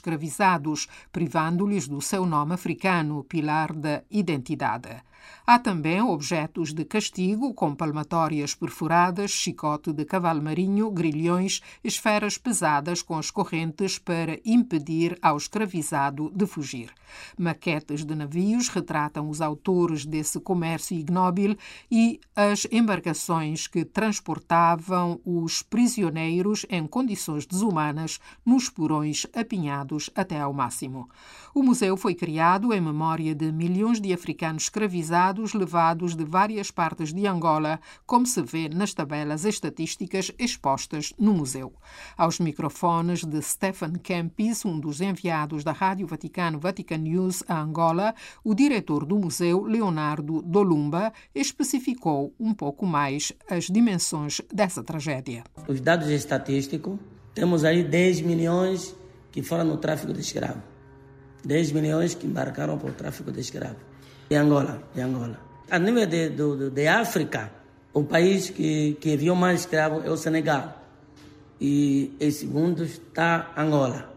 escravizados, privando-lhes do seu nome africano, pilar da identidade. Há também objetos de castigo, como palmatórias perfuradas, chicote de cavalo marinho, grilhões, esferas pesadas com as correntes para impedir ao escravizado de fugir. Maquetes de navios retratam os autores desse comércio ignóbil e as embarcações que transportavam os prisioneiros em condições desumanas nos porões apinhados até ao máximo. O museu foi criado em memória de milhões de africanos escravizados levados de várias partes de Angola, como se vê nas tabelas estatísticas expostas no museu. Aos microfones de Stefan Kempis, um dos enviados da Rádio Vaticano Vatican News a Angola, o diretor do museu, Leonardo Dolumba, especificou um pouco mais as dimensões dessa tragédia. Os dados estatísticos, temos aí 10 milhões que foram no tráfico de escravos. 10 milhões que embarcaram para o tráfico de escravos. De Angola. A nível de África, o país que enviou mais escravos é o Senegal. E em segundo está Angola.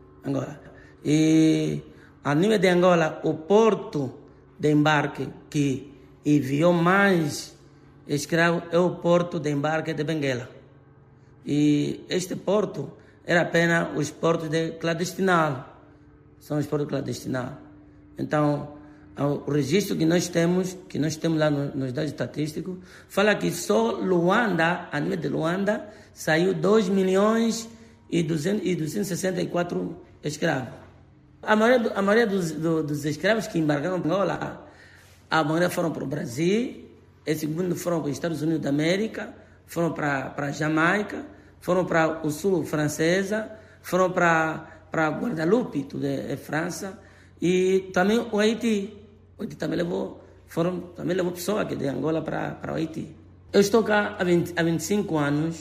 E a nível de Angola, o porto de embarque que enviou mais escravos é o porto de embarque de Benguela. E este porto era apenas os portos de clandestinal. São os portos clandestinais. Então, o registro que nós temos lá nos dados estatísticos, fala que só Luanda, a nível de Luanda, saiu 2 milhões e 264 escravos. A maioria dos escravos que embarcaram em Angola, a maioria foram para o Brasil, em segundo foram para os Estados Unidos da América, foram para a Jamaica, foram para o sul francesa, foram para Guadalupe, tudo é França, e também o Haiti. O Haiti também levou pessoas aqui de Angola para o Haiti. Eu estou cá há 25 anos,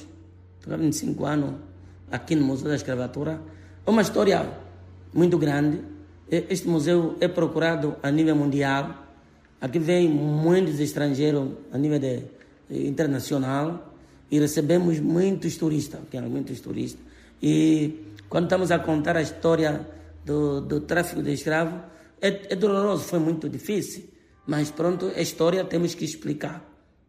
aqui no Museu da Escravatura. É uma história muito grande. Este museu é procurado a nível mundial. Aqui vem muitos estrangeiros a nível internacional e recebemos muitos turistas. E quando estamos a contar a história do tráfico de escravos, é doloroso, foi muito difícil, mas pronto, a história temos que explicar.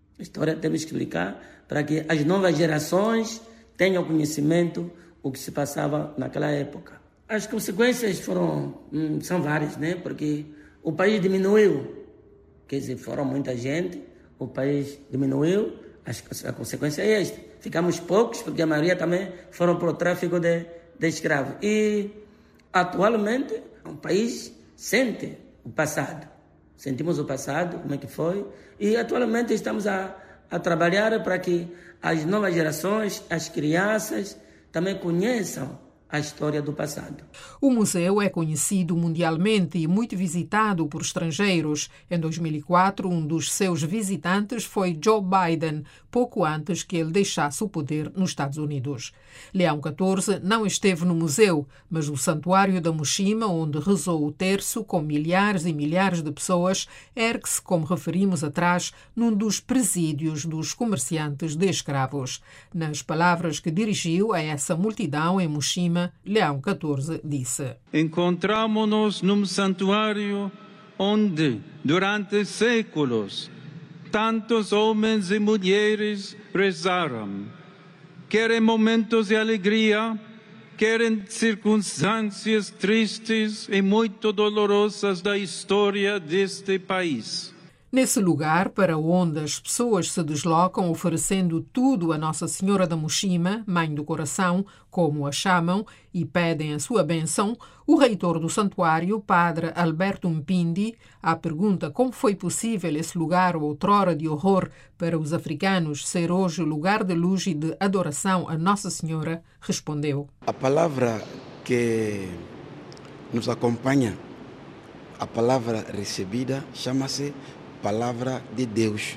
Para que as novas gerações tenham conhecimento do que se passava naquela época. As consequências são várias, né? Porque o país diminuiu, quer dizer, foram muita gente, o país diminuiu, a consequência é esta. Ficamos poucos, porque a maioria também foram para o tráfico de escravos. E atualmente o país sente o passado. Sentimos o passado, como é que foi, e atualmente estamos a trabalhar para que as novas gerações, as crianças, também conheçam a história do passado. O museu é conhecido mundialmente e muito visitado por estrangeiros. Em 2004, um dos seus visitantes foi Joe Biden, pouco antes que ele deixasse o poder nos Estados Unidos. Leão XIV não esteve no museu, mas o Santuário da Mushima, onde rezou o terço com milhares e milhares de pessoas, ergue-se, como referimos atrás, num dos presídios dos comerciantes de escravos. Nas palavras que dirigiu a essa multidão em Mushima, Leão XIV disse: Encontramo-nos num santuário onde, durante séculos, tantos homens e mulheres rezaram, quer em momentos de alegria, quer em circunstâncias tristes e muito dolorosas da história deste país. Nesse lugar para onde as pessoas se deslocam oferecendo tudo a Nossa Senhora da Mushima, Mãe do Coração, como a chamam, e pedem a sua bênção, o reitor do santuário, Padre Alberto Mpindi, à pergunta como foi possível esse lugar outrora de horror para os africanos ser hoje lugar de luz e de adoração a Nossa Senhora, respondeu: A palavra que nos acompanha, a palavra recebida, chama-se Palavra de Deus.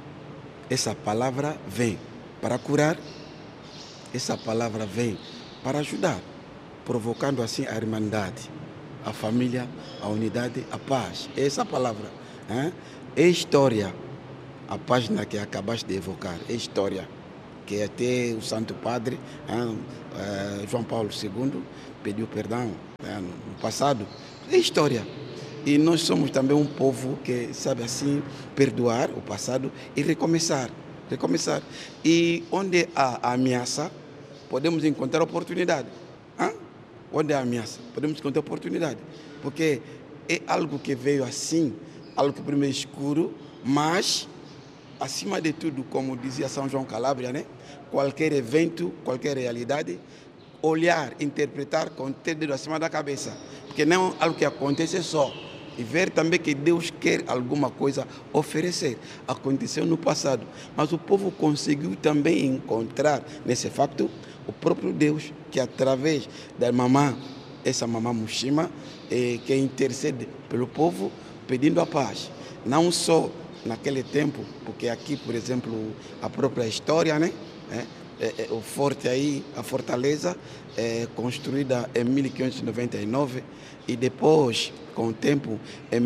Essa palavra vem para curar, essa palavra vem para ajudar, provocando assim a irmandade, a família, a unidade, a paz. Essa palavra é história. A página que acabaste de evocar é história, que até o Santo Padre João Paulo II pediu perdão no passado, é história. E nós somos também um povo que sabe assim perdoar o passado e recomeçar. E onde há ameaça, podemos encontrar oportunidade. Onde há ameaça, podemos encontrar oportunidade. Porque é algo que veio assim, algo que primeiro é escuro, mas, acima de tudo, como dizia São João Calabria, né? Qualquer evento, qualquer realidade, olhar, interpretar com o dedo acima da cabeça. Porque não é algo que acontece só. E ver também que Deus quer alguma coisa oferecer. Aconteceu no passado, mas o povo conseguiu também encontrar nesse facto o próprio Deus, que através da mamã, essa mamã Mushima, que intercede pelo povo pedindo a paz. Não só naquele tempo, porque aqui, por exemplo, a própria história, né? O forte aí, a fortaleza, construída em 1599 e depois, com o tempo, em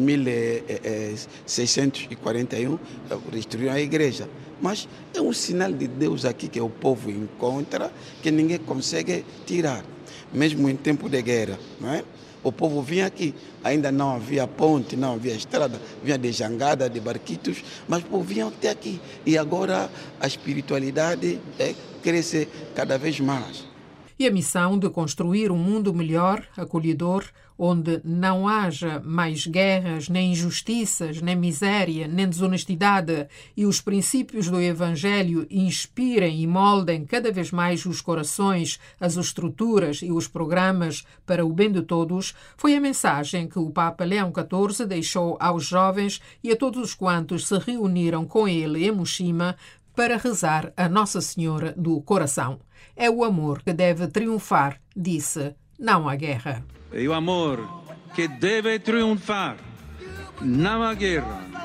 1641, destruíram a igreja. Mas é um sinal de Deus aqui que o povo encontra, que ninguém consegue tirar. Mesmo em tempo de guerra, não é? O povo vinha aqui, ainda não havia ponte, não havia estrada, vinha de jangada, de barquitos, mas o povo vinha até aqui. E agora a espiritualidade cresce cada vez mais. E a missão de construir um mundo melhor, acolhedor, onde não haja mais guerras, nem injustiças, nem miséria, nem desonestidade, e os princípios do Evangelho inspirem e moldem cada vez mais os corações, as estruturas e os programas para o bem de todos, foi a mensagem que o Papa Leão XIV deixou aos jovens e a todos quantos se reuniram com ele em Mushima para rezar a Nossa Senhora do Coração. É o amor que deve triunfar, disse, não há guerra. É o amor que deve triunfar, não há guerra.